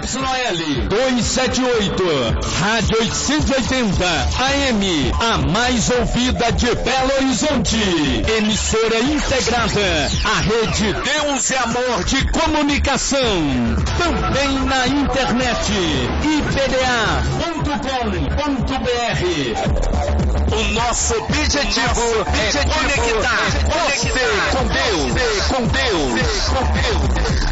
Noelle 278, Rádio 880 AM, a mais ouvida de Belo Horizonte. Emissora integrada à Rede Deus e Amor de Comunicação. Também na internet, ipda.com.br. O nosso objetivo é conectar você com Deus, com Deus, com Deus.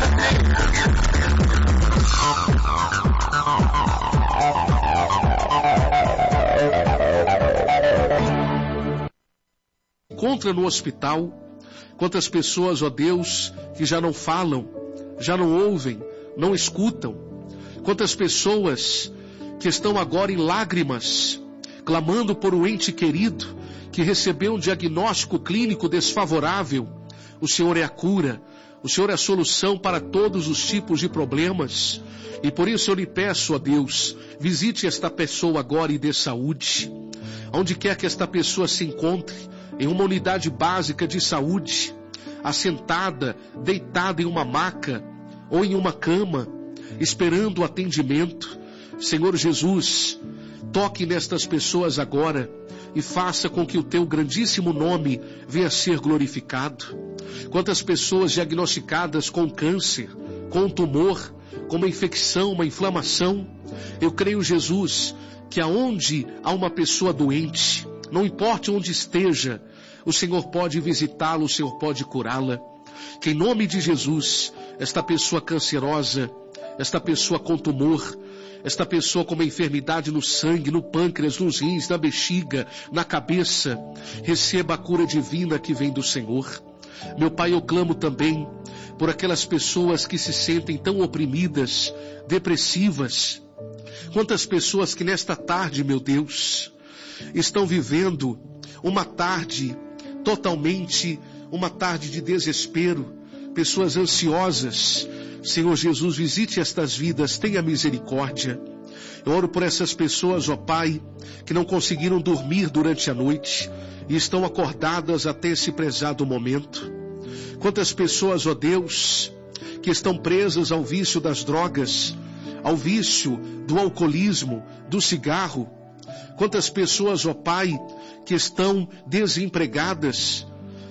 Encontra no hospital quantas pessoas, ó Deus, que já não falam, já não ouvem, não escutam. Quantas pessoas que estão agora em lágrimas, clamando por um ente querido que recebeu um diagnóstico clínico desfavorável. O Senhor é a cura, o Senhor é a solução para todos os tipos de problemas. E por isso eu lhe peço, ó Deus, visite esta pessoa agora e dê saúde. Onde quer que esta pessoa se encontre, em uma unidade básica de saúde, assentada, deitada em uma maca ou em uma cama, esperando o atendimento. Senhor Jesus, toque nestas pessoas agora e faça com que o teu grandíssimo nome venha a ser glorificado. Quantas pessoas diagnosticadas com câncer, com um tumor, com uma infecção, uma inflamação. Eu creio, Jesus, que aonde há uma pessoa doente, não importa onde esteja, o Senhor pode visitá-la, o Senhor pode curá-la. Que em nome de Jesus, esta pessoa cancerosa, esta pessoa com tumor, esta pessoa com uma enfermidade no sangue, no pâncreas, nos rins, na bexiga, na cabeça, receba a cura divina que vem do Senhor. Meu Pai, eu clamo também por aquelas pessoas que se sentem tão oprimidas, depressivas. Quantas pessoas que nesta tarde, meu Deus, estão vivendo uma tarde totalmente, uma tarde de desespero, pessoas ansiosas. Senhor Jesus, visite estas vidas, tenha misericórdia. Eu oro por essas pessoas, ó Pai, que não conseguiram dormir durante a noite e estão acordadas até esse prezado momento. Quantas pessoas, ó Deus, que estão presas ao vício das drogas, ao vício do alcoolismo, do cigarro. Quantas pessoas, ó Pai, que estão desempregadas,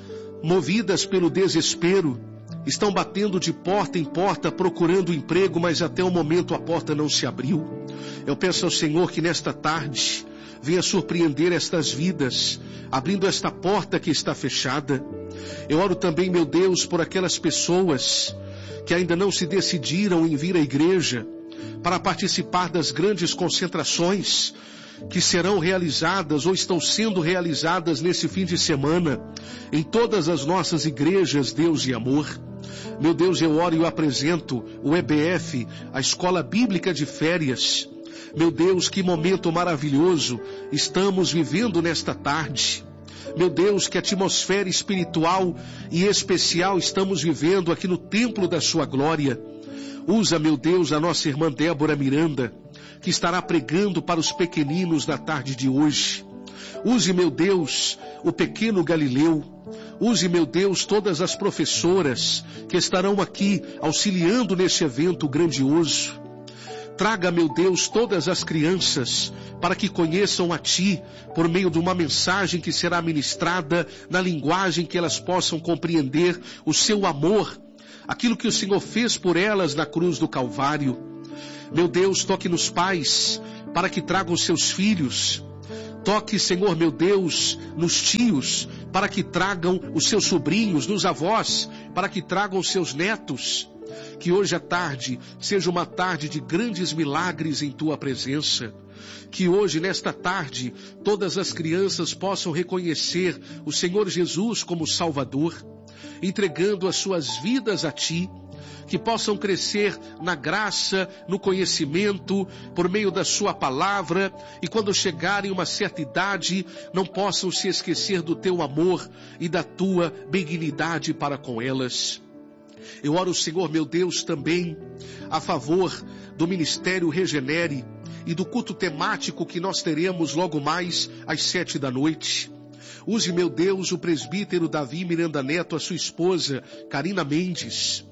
movidas pelo desespero, estão batendo de porta em porta procurando emprego, mas até o momento a porta não se abriu. Eu peço ao Senhor que nesta tarde venha surpreender estas vidas, abrindo esta porta que está fechada. Eu oro também, meu Deus, por aquelas pessoas que ainda não se decidiram em vir à igreja para participar das grandes concentrações que serão realizadas ou estão sendo realizadas nesse fim de semana em todas as nossas igrejas, Deus e amor. Meu Deus, eu oro e eu apresento o EBF, a Escola Bíblica de Férias. Meu Deus, que momento maravilhoso estamos vivendo nesta tarde. Meu Deus, que atmosfera espiritual e especial estamos vivendo aqui no templo da sua glória. Usa, meu Deus, a nossa irmã Débora Miranda, que estará pregando para os pequeninos na tarde de hoje. Use, meu Deus, o pequeno Galileu. Use, meu Deus, todas as professoras que estarão aqui auxiliando nesse evento grandioso. Traga, meu Deus, todas as crianças para que conheçam a Ti por meio de uma mensagem que será ministrada na linguagem que elas possam compreender o Seu amor, aquilo que o Senhor fez por elas na cruz do Calvário. Meu Deus, toque nos pais para que tragam seus filhos. Toque, Senhor, meu Deus, nos tios para que tragam os seus sobrinhos, nos avós para que tragam os seus netos. Que hoje à tarde seja uma tarde de grandes milagres em Tua presença. Que hoje, nesta tarde, todas as crianças possam reconhecer o Senhor Jesus como Salvador, entregando as suas vidas a Ti. Que possam crescer na graça, no conhecimento, por meio da Sua palavra, e quando chegarem a uma certa idade, não possam se esquecer do Teu amor e da Tua benignidade para com elas. Eu oro, Senhor, meu Deus, também a favor do Ministério Regenere e do culto temático que nós teremos logo mais às 7 da noite. Use, meu Deus, o presbítero Davi Miranda Neto, a sua esposa, Karina Mendes.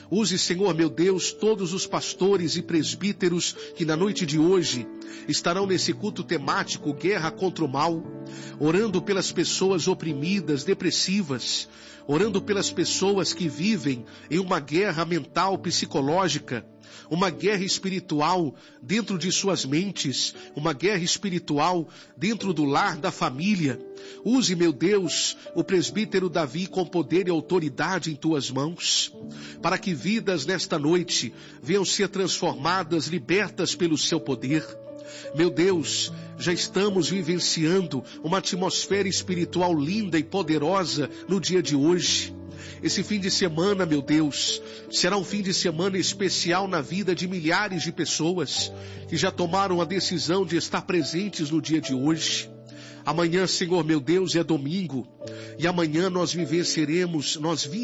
Use, Senhor meu Deus, todos os pastores e presbíteros que na noite de hoje estarão nesse culto temático Guerra contra o Mal, orando pelas pessoas oprimidas, depressivas, orando pelas pessoas que vivem em uma guerra mental, psicológica, uma guerra espiritual dentro de suas mentes, uma guerra espiritual dentro do lar, da família. Use, meu Deus, o presbítero Davi com poder e autoridade em tuas mãos, para que vidas nesta noite venham ser transformadas, libertas pelo seu poder. Meu Deus, já estamos vivenciando uma atmosfera espiritual linda e poderosa no dia de hoje. Esse fim de semana, meu Deus, será um fim de semana especial na vida de milhares de pessoas que já tomaram a decisão de estar presentes no dia de hoje. Amanhã, Senhor meu Deus, é domingo, e amanhã nós vivenciaremos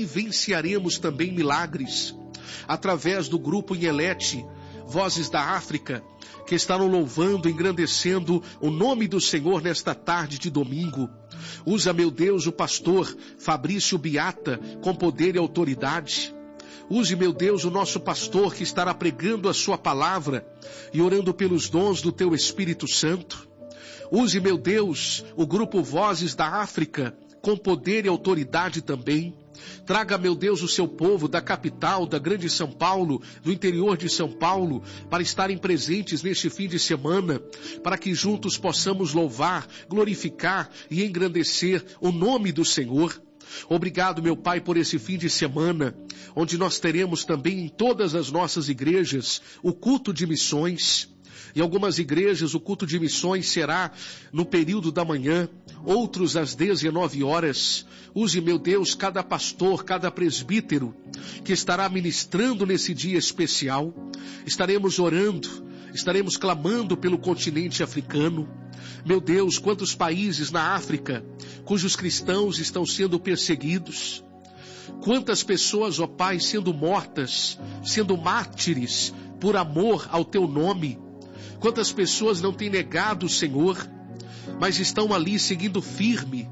também milagres, através do grupo Inhelete, Vozes da África, que estarão louvando, engrandecendo o nome do Senhor nesta tarde de domingo. Usa, meu Deus, o pastor Fabrício Biata com poder e autoridade. Use, meu Deus, o nosso pastor que estará pregando a sua palavra e orando pelos dons do teu Espírito Santo. Use, meu Deus, o grupo Vozes da África com poder e autoridade também. Traga, meu Deus, o seu povo da capital, da grande São Paulo, do interior de São Paulo, para estarem presentes neste fim de semana, para que juntos possamos louvar, glorificar e engrandecer o nome do Senhor. Obrigado, meu Pai, por esse fim de semana, onde nós teremos também em todas as nossas igrejas o culto de missões. Em algumas igrejas o culto de missões será no período da manhã, outros às 19 horas. Use, meu Deus, cada pastor, cada presbítero que estará ministrando nesse dia especial. Estaremos orando, estaremos clamando pelo continente africano. Meu Deus, quantos países na África cujos cristãos estão sendo perseguidos. Quantas pessoas, ó Pai, sendo mortas, sendo mártires por amor ao teu nome. Quantas pessoas não têm negado o Senhor, mas estão ali seguindo firme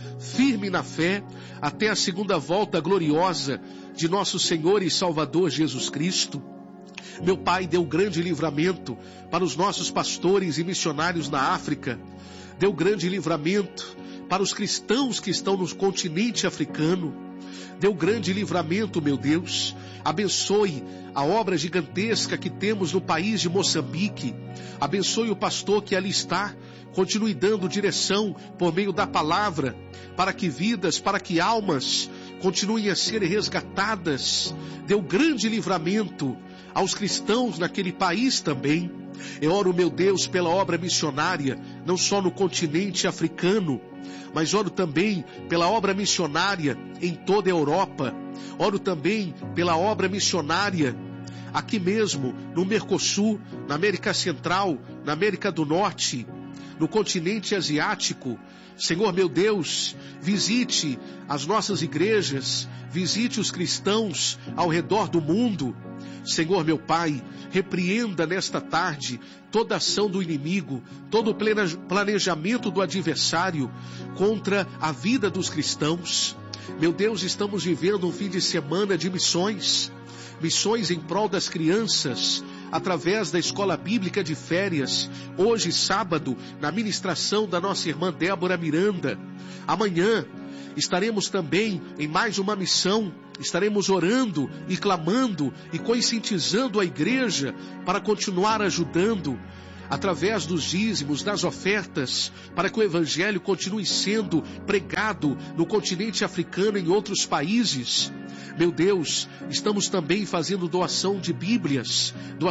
na fé, até a segunda volta gloriosa de nosso Senhor e Salvador Jesus Cristo. Meu Pai, deu grande livramento para os nossos pastores e missionários na África. Deu grande livramento para os cristãos que estão no continente africano. Deu grande livramento, meu Deus. Abençoe a obra gigantesca que temos no país de Moçambique. Abençoe o pastor que ali está. Continue dando direção por meio da palavra, para que vidas, para que almas continuem a ser resgatadas. Deu grande livramento aos cristãos naquele país também. Eu oro, meu Deus, pela obra missionária, não só no continente africano, mas oro também pela obra missionária em toda a Europa. Oro também pela obra missionária aqui mesmo, no Mercosul, na América Central, na América do Norte, no continente asiático. Senhor meu Deus, visite as nossas igrejas, visite os cristãos ao redor do mundo. Senhor meu Pai, repreenda nesta tarde toda ação do inimigo, todo o planejamento do adversário contra a vida dos cristãos. Meu Deus, estamos vivendo um fim de semana de missões em prol das crianças, através da Escola Bíblica de Férias, hoje sábado, na ministração da nossa irmã Débora Miranda. Amanhã estaremos também em mais uma missão, estaremos orando e clamando e conscientizando a igreja para continuar ajudando, através dos dízimos, das ofertas, para que o Evangelho continue sendo pregado no continente africano e em outros países. Meu Deus, estamos também fazendo doações de Bíblias.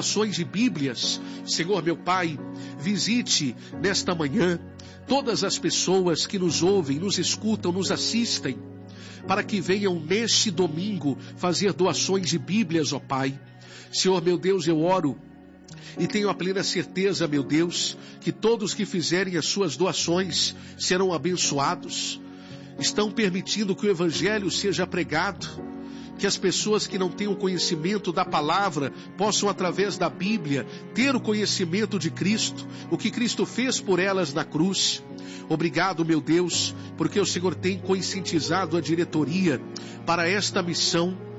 Senhor meu Pai, visite nesta manhã todas as pessoas que nos ouvem, nos escutam, nos assistem, para que venham neste domingo fazer doações de Bíblias, ó Pai. Senhor meu Deus, eu oro e tenho a plena certeza, meu Deus, que todos que fizerem as suas doações serão abençoados. Estão permitindo que o Evangelho seja pregado, que as pessoas que não têm o conhecimento da palavra possam, através da Bíblia, ter o conhecimento de Cristo, o que Cristo fez por elas na cruz. Obrigado, meu Deus, porque o Senhor tem conscientizado a diretoria para esta missão.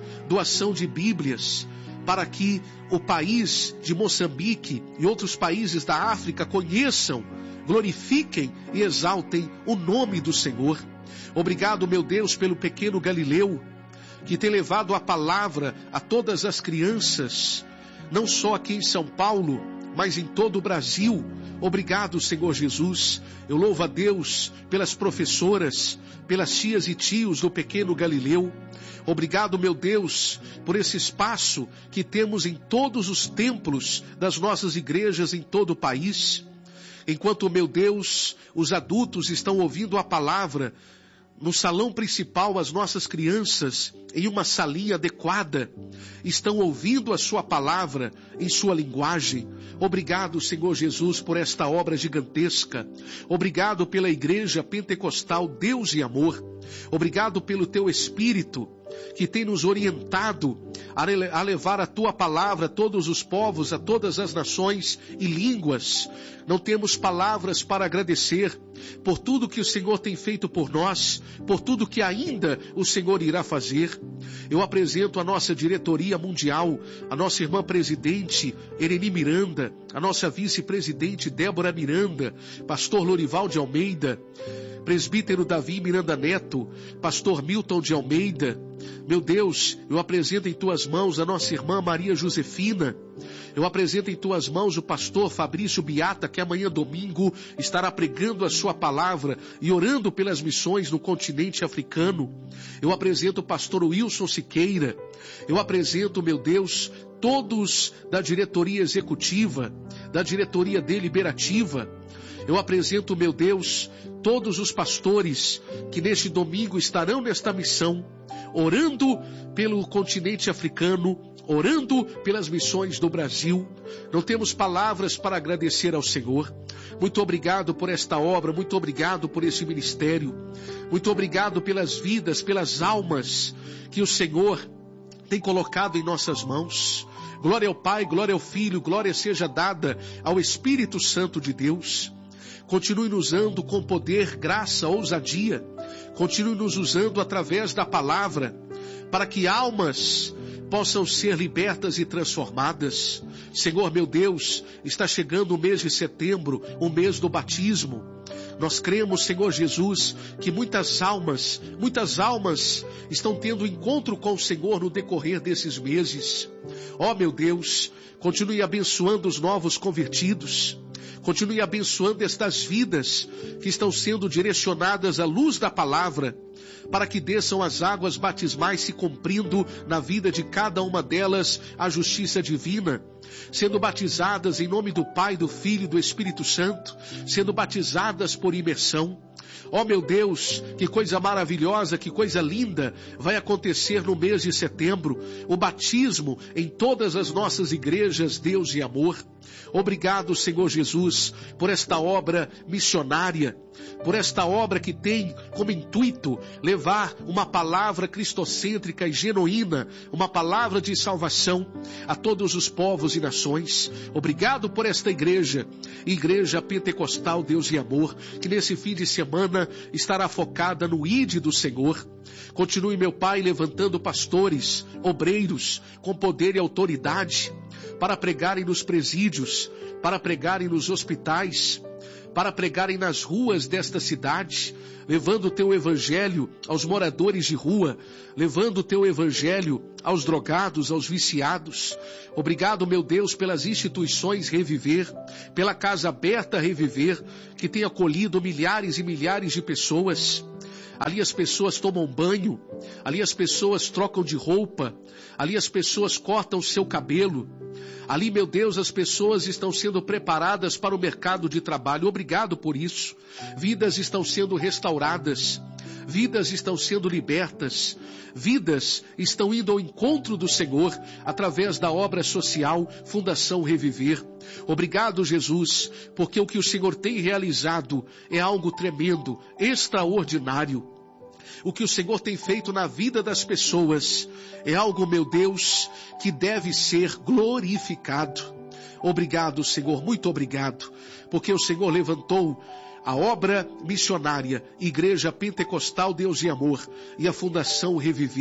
doação de Bíblias, para que o país de Moçambique e outros países da África conheçam, glorifiquem e exaltem o nome do Senhor. Obrigado, meu Deus, pelo pequeno Galileu, que tem levado a palavra a todas as crianças, não só aqui em São Paulo, mas em todo o Brasil. Obrigado, Senhor Jesus. Eu louvo a Deus pelas professoras, pelas tias e tios do pequeno Galileu. Obrigado, meu Deus, por esse espaço que temos em todos os templos das nossas igrejas em todo o país. Enquanto, meu Deus, os adultos estão ouvindo a palavra, no salão principal, as nossas crianças, em uma salinha adequada, estão ouvindo a sua palavra em sua linguagem. Obrigado, Senhor Jesus, por esta obra gigantesca. Obrigado pela Igreja Pentecostal Deus e Amor. Obrigado pelo Teu Espírito, que tem nos orientado a levar a Tua palavra a todos os povos, a todas as nações e línguas. Não temos palavras para agradecer por tudo que o Senhor tem feito por nós, por tudo que ainda o Senhor irá fazer. Eu apresento a nossa diretoria mundial, a nossa irmã presidente Ereni Miranda, a nossa vice-presidente Débora Miranda, pastor Lorival de Almeida, presbítero Davi Miranda Neto, pastor Milton de Almeida. Meu Deus, eu apresento em Tuas mãos a nossa irmã Maria Josefina. Eu apresento em Tuas mãos o pastor Fabrício Biata, que amanhã domingo estará pregando a Sua palavra e orando pelas missões no continente africano. Eu apresento o pastor Wilson Siqueira. Eu apresento, meu Deus, todos da diretoria executiva, da diretoria deliberativa. Eu apresento, meu Deus, todos os pastores que neste domingo estarão nesta missão, orando pelo continente africano, orando pelas missões do Brasil. Não temos palavras para agradecer ao Senhor. Muito obrigado por esta obra, muito obrigado por esse ministério, muito obrigado pelas vidas, pelas almas que o Senhor tem colocado em nossas mãos. Glória ao Pai, glória ao Filho, glória seja dada ao Espírito Santo de Deus. Continue nos usando com poder, graça, ousadia. Continue nos usando através da palavra, para que almas possam ser libertas e transformadas. Senhor, meu Deus, está chegando o mês de setembro, o mês do batismo. Nós cremos, Senhor Jesus, que muitas almas estão tendo encontro com o Senhor no decorrer desses meses. Ó, meu Deus, continue abençoando os novos convertidos. Continue abençoando estas vidas que estão sendo direcionadas à luz da palavra, para que desçam as águas batismais se cumprindo na vida de cada uma delas a justiça divina, sendo batizadas em nome do Pai, do Filho e do Espírito Santo, sendo batizadas por imersão. Ó meu Deus, que coisa maravilhosa, que coisa linda vai acontecer no mês de setembro, o batismo em todas as nossas igrejas, Deus e Amor. Obrigado, Senhor Jesus, por esta obra missionária, por esta obra que tem como intuito levar uma palavra cristocêntrica e genuína, uma palavra de salvação a todos os povos e nações. Obrigado por esta igreja, Igreja Pentecostal Deus e Amor, que nesse fim de semana estará focada no ID do Senhor. Continue, meu Pai, levantando pastores, obreiros, com poder e autoridade, para pregarem nos presídios, para pregarem nos hospitais, para pregarem nas ruas desta cidade, levando o Teu Evangelho aos moradores de rua, levando o Teu Evangelho aos drogados, aos viciados. Obrigado, meu Deus, pelas instituições Reviver, pela Casa Aberta Reviver, que tem acolhido milhares e milhares de pessoas. Ali as pessoas tomam banho, ali as pessoas trocam de roupa, ali as pessoas cortam o seu cabelo. Ali, meu Deus, as pessoas estão sendo preparadas para o mercado de trabalho. Obrigado por isso. Vidas estão sendo restauradas, vidas estão sendo libertas, vidas estão indo ao encontro do Senhor através da obra social Fundação Reviver. Obrigado, Jesus, porque o que o Senhor tem realizado é algo tremendo, extraordinário. O que o Senhor tem feito na vida das pessoas é algo, meu Deus, que deve ser glorificado. Obrigado, Senhor, muito obrigado, porque o Senhor levantou a obra missionária, Igreja Pentecostal Deus e Amor e a Fundação Reviver.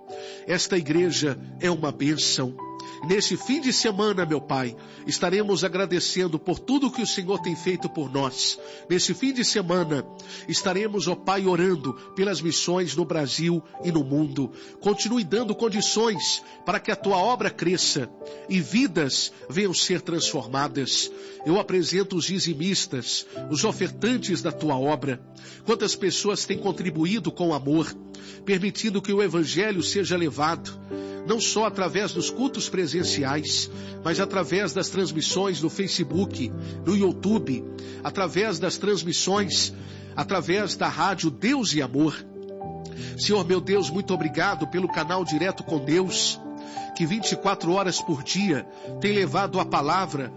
Esta igreja é uma bênção. Neste fim de semana, meu Pai, estaremos agradecendo por tudo que o Senhor tem feito por nós. Neste fim de semana, estaremos, ó Pai, orando pelas missões no Brasil e no mundo. Continue dando condições para que a Tua obra cresça e vidas venham ser transformadas. Eu apresento os dizimistas, os ofertantes da Tua obra. Quantas pessoas têm contribuído com amor, permitindo que o Evangelho seja levado, não só através dos cultos presenciais, mas através das transmissões no Facebook, no YouTube, através das transmissões, através da rádio Deus e Amor. Senhor meu Deus, muito obrigado pelo canal Direto com Deus, que 24 horas por dia tem levado a palavra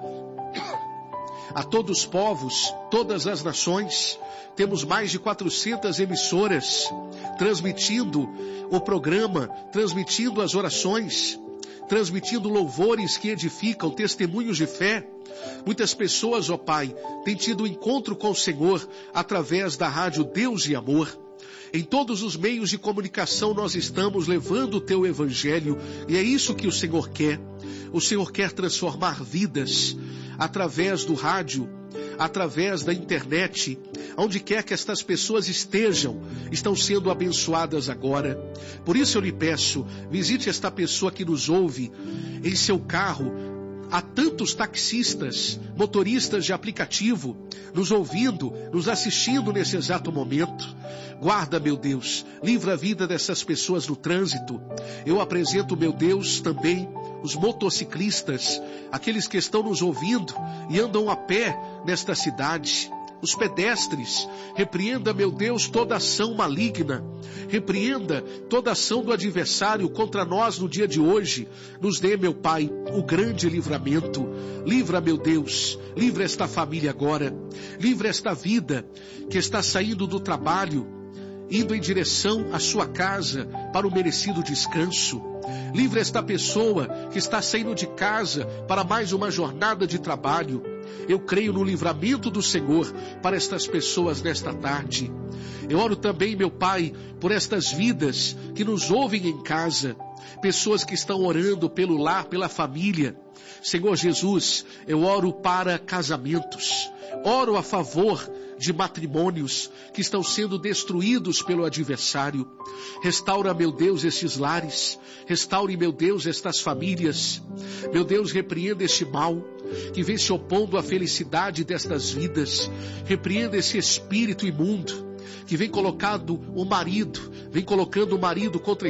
a todos os povos, todas as nações. Temos mais de 400 emissoras transmitindo o programa, transmitindo as orações, transmitindo louvores que edificam, testemunhos de fé. Muitas pessoas, ó Pai, têm tido encontro com o Senhor através da rádio Deus e Amor. Em todos os meios de comunicação nós estamos levando o Teu Evangelho, e é isso que o Senhor quer. O Senhor quer transformar vidas através do rádio, através da internet. Onde quer que estas pessoas estejam, estão sendo abençoadas agora. Por isso eu lhe peço, visite esta pessoa que nos ouve em seu carro. Há tantos taxistas, motoristas de aplicativo, nos ouvindo, nos assistindo nesse exato momento. Guarda, meu Deus, livra a vida dessas pessoas no trânsito. Eu apresento, meu Deus, também os motociclistas, aqueles que estão nos ouvindo e andam a pé nesta cidade. Os pedestres, repreenda, meu Deus, toda ação maligna, repreenda toda ação do adversário contra nós no dia de hoje. Nos dê, meu Pai, o grande livramento. Livra, meu Deus, livra esta família agora, livra esta vida que está saindo do trabalho, indo em direção à sua casa para o merecido descanso. Livra esta pessoa que está saindo de casa para mais uma jornada de trabalho. Eu creio no livramento do Senhor para estas pessoas nesta tarde. Eu oro também, meu Pai, por estas vidas que nos ouvem em casa, pessoas que estão orando pelo lar, pela família. Senhor Jesus, eu oro para casamentos, oro a favor de matrimônios que estão sendo destruídos pelo adversário. Restaura, meu Deus, estes lares. Restaure, meu Deus, estas famílias. Meu Deus, repreenda este mal que vem se opondo à felicidade destas vidas. Repreenda esse espírito imundo que vem colocando o marido, vem colocando o marido contra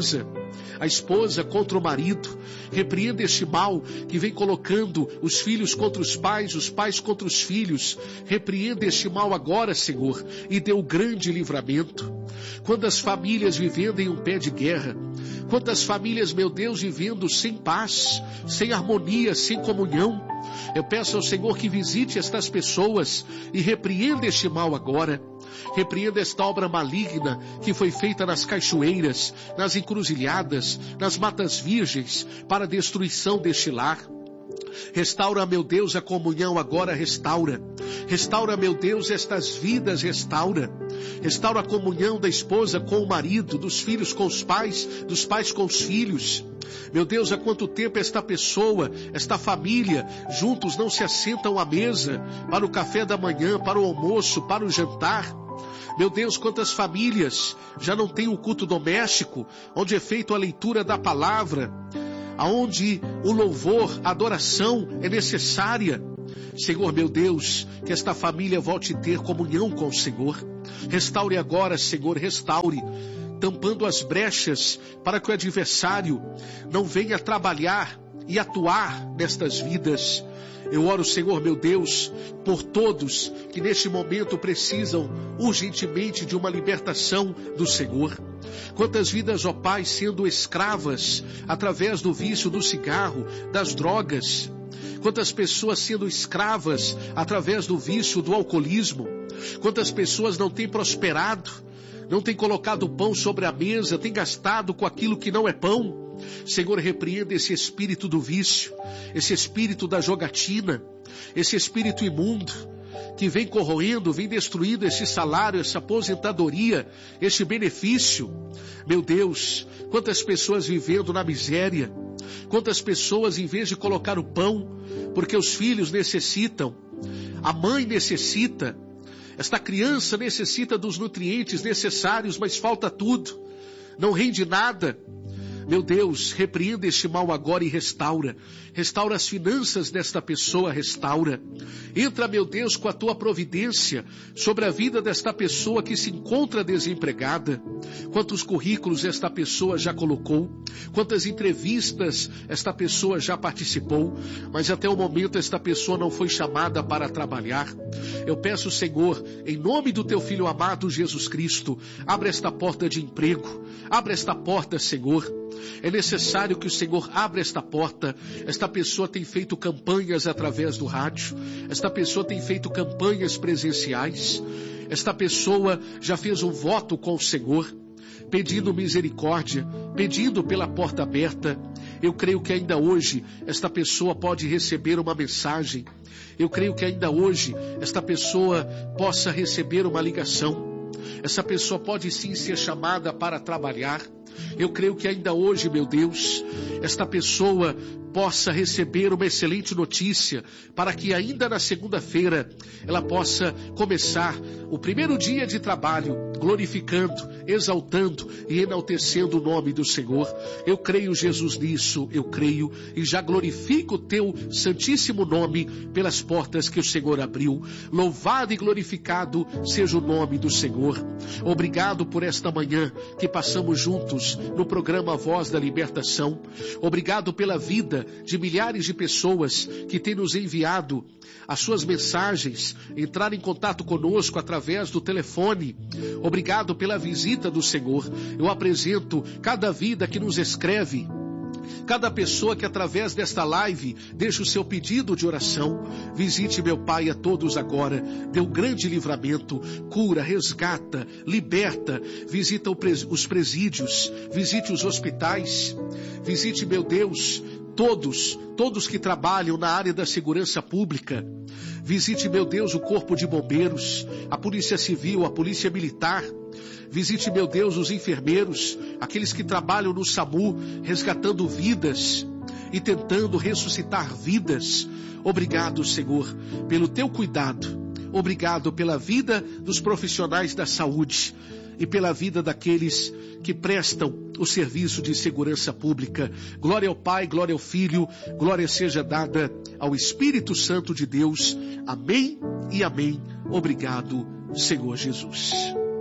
a esposa contra o marido. Repreenda este mal que vem colocando os filhos contra os pais contra os filhos. Repreenda este mal agora, Senhor, e dê o grande livramento. Quantas famílias vivendo em um pé de guerra, quantas famílias, meu Deus, vivendo sem paz, sem harmonia, sem comunhão. Eu peço ao Senhor que visite estas pessoas e repreenda este mal agora. Repreenda esta obra maligna que foi feita nas cachoeiras, nas encruzilhadas, nas matas virgens, para a destruição deste lar. Restaura, meu Deus, a comunhão agora, restaura. Restaura, meu Deus, estas vidas, restaura. Restaura a comunhão da esposa com o marido, dos filhos com os pais, dos pais com os filhos. Meu Deus, há quanto tempo esta pessoa, esta família, juntos não se assentam à mesa para o café da manhã, para o almoço, para o jantar. Meu Deus, quantas famílias já não têm o culto doméstico, onde é feita a leitura da palavra, aonde o louvor, a adoração é necessária. Senhor meu Deus, que esta família volte a ter comunhão com o Senhor. Restaure agora, Senhor, restaure, tampando as brechas para que o adversário não venha trabalhar e atuar nestas vidas. Eu oro, Senhor meu Deus, por todos que neste momento precisam urgentemente de uma libertação do Senhor. Quantas vidas, ó Pai, sendo escravas através do vício do cigarro, das drogas. Quantas pessoas sendo escravas através do vício do alcoolismo. Quantas pessoas não têm prosperado, não têm colocado pão sobre a mesa, têm gastado com aquilo que não é pão. Senhor, repreenda esse espírito do vício, esse espírito da jogatina, esse espírito imundo. que vem corroendo, vem destruindo esse salário, essa aposentadoria, este benefício. Meu Deus, quantas pessoas vivendo na miséria, quantas pessoas, em vez de colocar o pão, porque os filhos necessitam, a mãe necessita, esta criança necessita dos nutrientes necessários, mas falta tudo, não rende nada. Meu Deus, repreenda este mal agora e restaura as finanças desta pessoa, restaura. Entra, meu Deus, com a tua providência sobre a vida desta pessoa que se encontra desempregada. Quantos currículos esta pessoa já colocou, quantas entrevistas esta pessoa já participou, mas até o momento esta pessoa não foi chamada para trabalhar. Eu peço, Senhor, em nome do teu Filho amado Jesus Cristo, abre esta porta de emprego, abre esta porta, Senhor. É necessário que o Senhor abra esta porta. Esta pessoa tem feito campanhas através do rádio. Esta pessoa tem feito campanhas presenciais. Esta pessoa já fez um voto com o Senhor, pedindo misericórdia, pedindo pela porta aberta. Eu creio que ainda hoje esta pessoa pode receber uma mensagem. Eu creio que ainda hoje esta pessoa possa receber uma ligação. Essa pessoa pode sim ser chamada para trabalhar. Eu creio que ainda hoje, meu Deus, esta pessoa possa receber uma excelente notícia, para que ainda na segunda-feira ela possa começar o primeiro dia de trabalho, glorificando, exaltando e enaltecendo o nome do Senhor. Eu creio, Jesus, nisso, eu creio e já glorifico o teu santíssimo nome pelas portas que o Senhor abriu. Louvado e glorificado seja o nome do Senhor. Obrigado por esta manhã que passamos juntos no programa Voz da Libertação. Obrigado pela vida de milhares de pessoas que têm nos enviado as suas mensagens, entrar em contato conosco através do telefone. Obrigado pela visita do Senhor. Eu apresento cada vida que nos escreve, cada pessoa que através desta live deixa o seu pedido de oração. Visite, meu Pai, a todos agora. Dê um grande livramento, cura, resgata, liberta. Visita os presídios, visite os hospitais. Visite, meu Deus, todos que trabalham na área da segurança pública. Visite, meu Deus, o corpo de bombeiros, a polícia civil, a polícia militar. Visite, meu Deus, os enfermeiros, aqueles que trabalham no SAMU, resgatando vidas e tentando ressuscitar vidas. Obrigado, Senhor, pelo teu cuidado. Obrigado pela vida dos profissionais da saúde e pela vida daqueles que prestam o serviço de segurança pública. Glória ao Pai, glória ao Filho, glória seja dada ao Espírito Santo de Deus. Amém e amém. Obrigado, Senhor Jesus.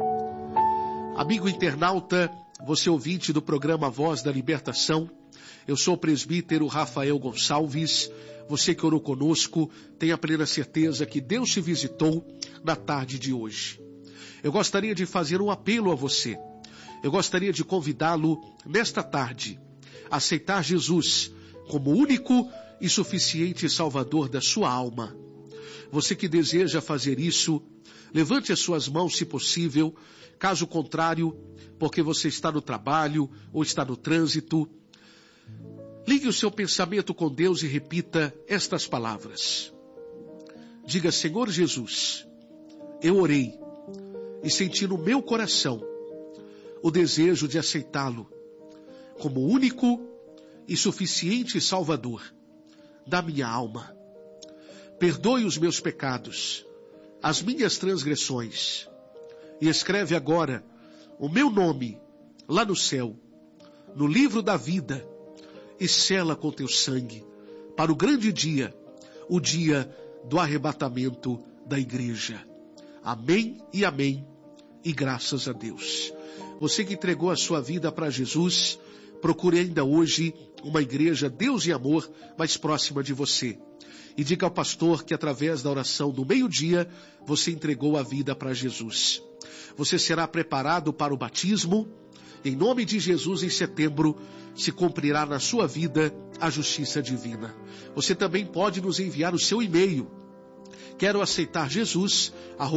Amigo internauta, você ouvinte do programa Voz da Libertação, eu sou o presbítero Rafael Gonçalves. Você que orou conosco, tenha plena certeza que Deus te visitou na tarde de hoje. Eu gostaria de fazer um apelo a você. Eu gostaria de convidá-lo nesta tarde a aceitar Jesus como único e suficiente Salvador da sua alma. Você que deseja fazer isso, levante as suas mãos se possível. Caso contrário, porque você está no trabalho ou está no trânsito, ligue o seu pensamento com Deus e repita estas palavras. Diga: Senhor Jesus, eu orei e senti no meu coração o desejo de aceitá-lo como único e suficiente Salvador da minha alma. Perdoe os meus pecados, as minhas transgressões, e escreve agora o meu nome lá no céu, no livro da vida, e sela com teu sangue para o grande dia, o dia do arrebatamento da igreja. Amém e amém, e graças a Deus. Você que entregou a sua vida para Jesus, procure ainda hoje uma igreja Deus e Amor mais próxima de você. E diga ao pastor que através da oração do meio-dia, você entregou a vida para Jesus. Você será preparado para o batismo. Em nome de Jesus, em setembro, se cumprirá na sua vida a justiça divina. Você também pode nos enviar o seu e-mail. Quero aceitar Jesus,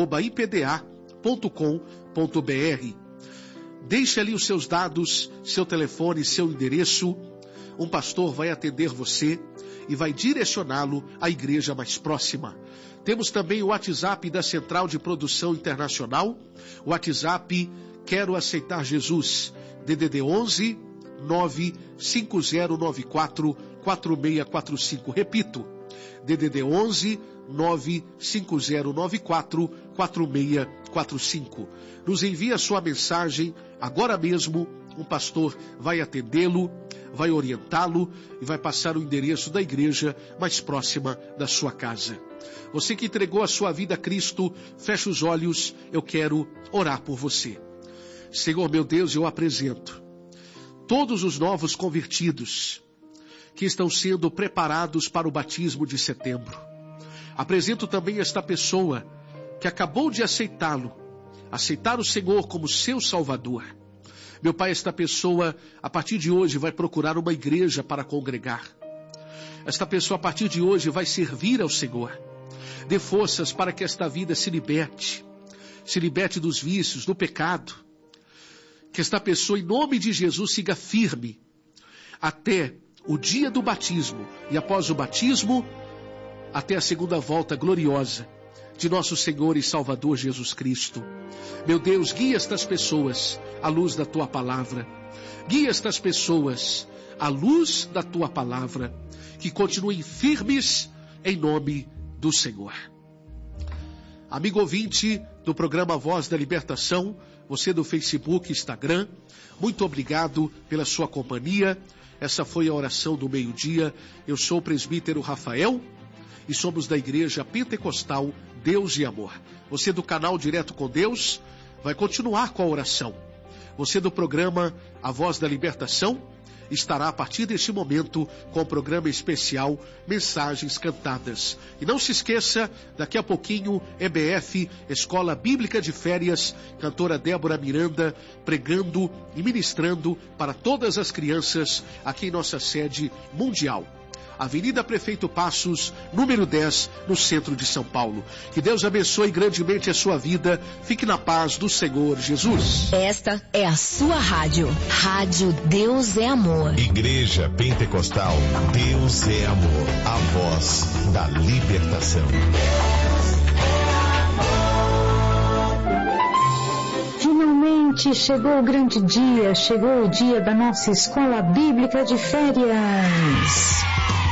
@ipda.com.br. Deixe ali os seus dados, seu telefone, seu endereço. Um pastor vai atender você e vai direcioná-lo à igreja mais próxima. Temos também o WhatsApp da Central de Produção Internacional, o WhatsApp Quero Aceitar Jesus, DDD 11 95094 4645. Repito, DDD 11 95094 4645. Nos envia sua mensagem agora mesmo. Um pastor vai atendê-lo, vai orientá-lo e vai passar o endereço da igreja mais próxima da sua casa. Você que entregou a sua vida a Cristo, feche os olhos, eu quero orar por você. Senhor meu Deus, eu apresento todos os novos convertidos que estão sendo preparados para o batismo de setembro. Apresento também esta pessoa que acabou de aceitar o Senhor como seu Salvador. Meu Pai, esta pessoa, a partir de hoje, vai procurar uma igreja para congregar. Esta pessoa, a partir de hoje, vai servir ao Senhor. Dê forças para que esta vida se liberte dos vícios, do pecado. Que esta pessoa, em nome de Jesus, siga firme até o dia do batismo e após o batismo, até a segunda volta gloriosa de nosso Senhor e Salvador Jesus Cristo. Meu Deus, guia estas pessoas à luz da Tua Palavra. Guia estas pessoas à luz da Tua Palavra, que continuem firmes em nome do Senhor. Amigo ouvinte do programa Voz da Libertação, você do Facebook, Instagram, muito obrigado pela sua companhia. Essa foi a oração do meio-dia. Eu sou o presbítero Rafael e somos da Igreja Pentecostal Deus e Amor. Você do canal Direto com Deus vai continuar com a oração. Você do programa A Voz da Libertação estará a partir deste momento com o programa especial Mensagens Cantadas. E não se esqueça, daqui a pouquinho, EBF, Escola Bíblica de Férias, cantora Débora Miranda, pregando e ministrando para todas as crianças aqui em nossa sede mundial. Avenida Prefeito Passos, número 10, no centro de São Paulo. Que Deus abençoe grandemente a sua vida. Fique na paz do Senhor Jesus. Esta é a sua rádio. Rádio Deus é Amor. Igreja Pentecostal Deus é Amor. A voz da libertação. Finalmente chegou o grande dia. Chegou o dia da nossa Escola Bíblica de Férias.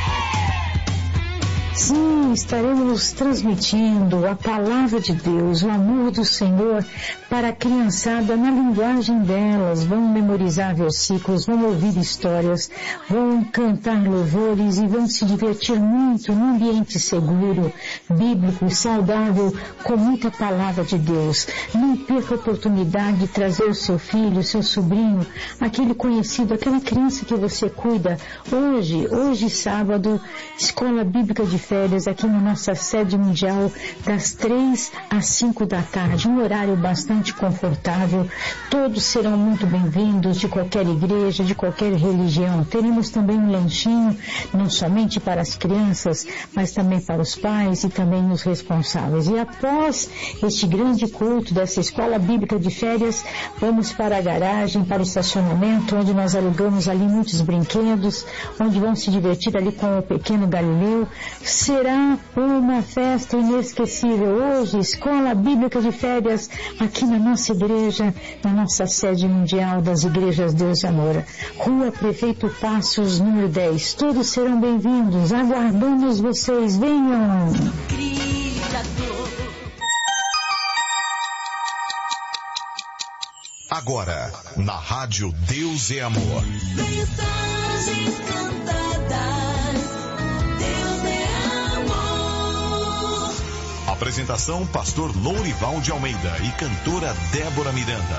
Sim, estaremos transmitindo a palavra de Deus, o amor do Senhor para a criançada na linguagem delas. Vão memorizar versículos, vão ouvir histórias, vão cantar louvores e vão se divertir muito num ambiente seguro, bíblico, saudável, com muita palavra de Deus. Não perca a oportunidade de trazer o seu filho, o seu sobrinho, aquele conhecido, aquela criança que você cuida. Hoje sábado, Escola Bíblica de Férias aqui na nossa sede mundial, das 3 às 5 da tarde, um horário bastante confortável. Todos serão muito bem-vindos, de qualquer igreja, de qualquer religião. Teremos também um lanchinho, não somente para as crianças, mas também para os pais e também os responsáveis. E após este grande culto dessa Escola Bíblica de Férias, vamos para a garagem, para o estacionamento, onde nós alugamos ali muitos brinquedos, onde vão se divertir ali com o pequeno Galileu. Será uma festa inesquecível hoje, Escola Bíblica de Férias, aqui na nossa igreja, na nossa sede mundial das Igrejas Deus e Amor. Rua Prefeito Passos, número 10. Todos serão bem-vindos, aguardamos vocês, venham! Agora, na Rádio Deus é Amor. Mensagens cantadas. Deus é amor. Apresentação, pastor Lourival de Almeida e cantora Débora Miranda.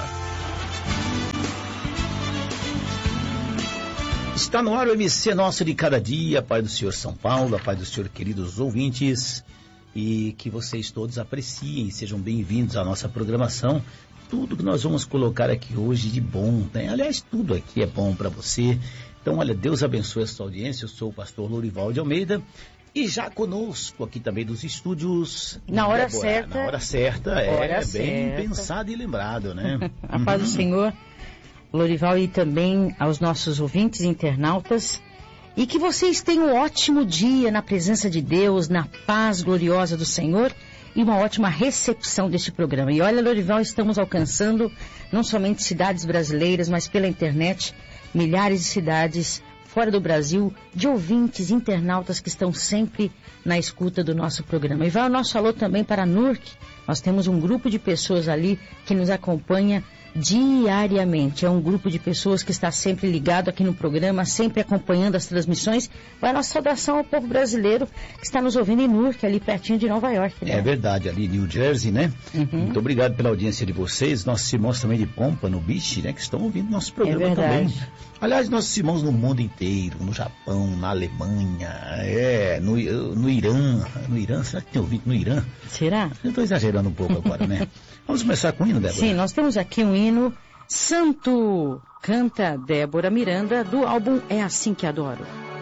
Está no ar o MC Nosso de Cada Dia, Pai do Senhor São Paulo, Pai do Senhor, queridos ouvintes, e que vocês todos apreciem, sejam bem-vindos à nossa programação. Tudo que nós vamos colocar aqui hoje de bom, né? Aliás, tudo aqui é bom para você. Então, olha, Deus abençoe a sua audiência. Eu sou o pastor Lourival de Almeida e já conosco aqui também dos estúdios. Na hora Débora, certa. Na hora certa, bem pensado e lembrado, né? A paz do Senhor, Lourival, e também aos nossos ouvintes internautas. E que vocês tenham um ótimo dia na presença de Deus, na paz gloriosa do Senhor e uma ótima recepção deste programa. E olha, Lorival, estamos alcançando não somente cidades brasileiras, mas pela internet, milhares de cidades fora do Brasil, de ouvintes, internautas que estão sempre na escuta do nosso programa. E vai o nosso alô também para a NURC. Nós temos um grupo de pessoas ali que nos acompanha diariamente. É um grupo de pessoas que está sempre ligado aqui no programa, sempre acompanhando as transmissões. Vai a nossa saudação ao povo brasileiro que está nos ouvindo em Newark, ali pertinho de Nova York, né? É verdade, ali em New Jersey, né? Muito obrigado pela audiência de vocês, nossos irmãos também de Pompano Beach, né? Que estão ouvindo nosso programa também. Aliás, nossos irmãos no mundo inteiro, no Japão, na Alemanha, no Irã, será que tem ouvido no Irã? Será? Eu estou exagerando um pouco agora, né? Vamos começar com o hino, Débora? Sim, nós temos aqui um hino Santo, canta Débora Miranda, do álbum É Assim Que Adoro.